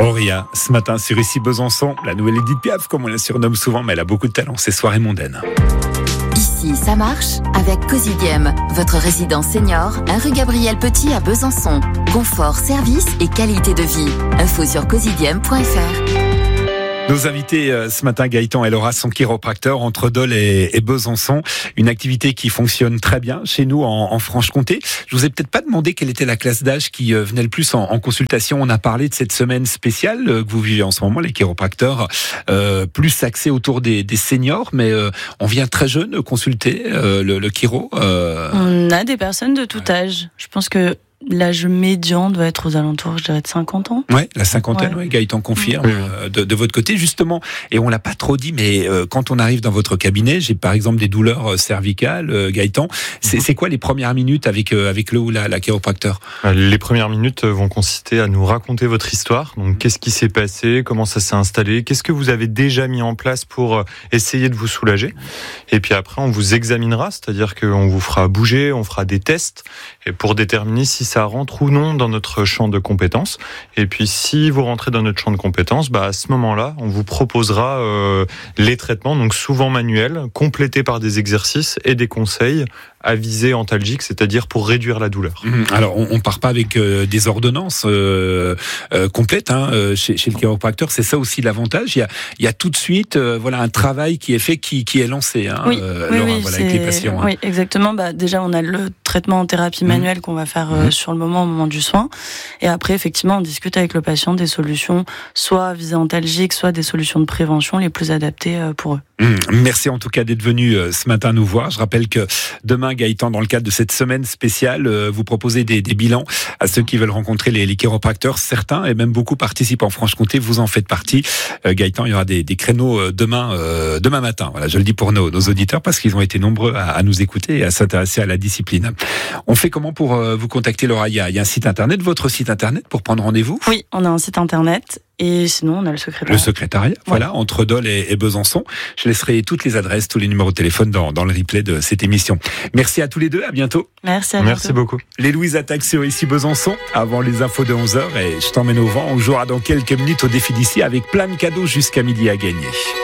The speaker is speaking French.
Auria, ce matin sur Ici Besançon, la nouvelle Edith Piaf, comme on la surnomme souvent, mais elle a beaucoup de talent, c'est Soirée mondaine. Ici, ça marche avec Cosidiem, votre résidence senior, 1 rue Gabriel Petit à Besançon. Confort, service et qualité de vie. Info sur cosidiem.fr. Nos invités ce matin, Gaëtan et Laura, sont chiropracteurs entre Dole et Besançon. Une activité qui fonctionne très bien chez nous en Franche-Comté. Je vous ai peut-être pas demandé quelle était la classe d'âge qui venait le plus en consultation. On a parlé de cette semaine spéciale que vous vivez en ce moment, les chiropracteurs, plus axés autour des seniors, mais on vient très jeune consulter le chiro. On a des personnes de tout âge. Je pense que l'âge médian doit être aux alentours, je dirais, de 50 ans. Ouais, la cinquantaine, ouais. Gaëtan confirme de votre côté, justement. Et on l'a pas trop dit, mais quand on arrive dans votre cabinet, j'ai par exemple des douleurs cervicales, Gaëtan. C'est quoi les premières minutes avec le ou la chiropracteur ? Les premières minutes vont consister à nous raconter votre histoire. Donc, qu'est-ce qui s'est passé ? Comment ça s'est installé ? Qu'est-ce que vous avez déjà mis en place pour essayer de vous soulager ? Et puis après, on vous examinera, c'est-à-dire qu'on vous fera bouger, on fera des tests et pour déterminer si ça rentre ou non dans notre champ de compétences. Et puis, si vous rentrez dans notre champ de compétences, à ce moment-là, on vous proposera les traitements, donc souvent manuels, complétés par des exercices et des conseils à visée antalgique, c'est-à-dire pour réduire la douleur. Alors, on part pas avec des ordonnances complètes chez le chiropracteur. C'est ça aussi l'avantage. Il y a tout de suite un travail qui est fait, qui est lancé. Laura, avec les patients. Oui, exactement. Déjà, on a le traitement en thérapie manuelle qu'on va faire sur le moment, au moment du soin. Et après, effectivement, on discute avec le patient des solutions, soit à visée antalgique, soit des solutions de prévention les plus adaptées pour eux. Merci en tout cas d'être venu ce matin nous voir. Je rappelle que demain, Gaëtan, dans le cadre de cette semaine spéciale, vous proposez des bilans à ceux qui veulent rencontrer les chiropracteurs. Certains, et même beaucoup, participent en Franche-Comté. Vous en faites partie. Gaëtan, il y aura des créneaux demain matin. Voilà, je le dis pour nos auditeurs parce qu'ils ont été nombreux à nous écouter et à s'intéresser à la discipline. On fait comment pour vous contacter, Laura ? Il y a un site internet, votre site internet, pour prendre rendez-vous ? Oui, on a un site internet. Et sinon, on a le secrétariat. Le secrétariat, voilà, entre Dole et Besançon. Je laisserai toutes les adresses, tous les numéros de téléphone dans le replay de cette émission. Merci à tous les deux, à bientôt. Merci beaucoup. Les Louise attaquent sur Ici Besançon, avant les infos de 11h. Et je t'emmène au vent. On jouera dans quelques minutes au défi d'ici avec plein de cadeaux jusqu'à midi à gagner.